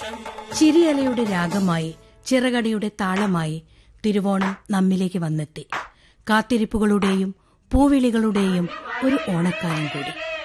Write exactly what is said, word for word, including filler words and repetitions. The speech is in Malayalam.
ചിരിയലയുടെ രാഗമായി, ചിറകടിയുടെ താളമായി തിരുവോണം നമ്മിലേക്ക് വന്നെത്തി. കാത്തിരിപ്പുകളുടെയും പൂവിളികളുടെയും ഒരു ഓണക്കാലം കൂടി.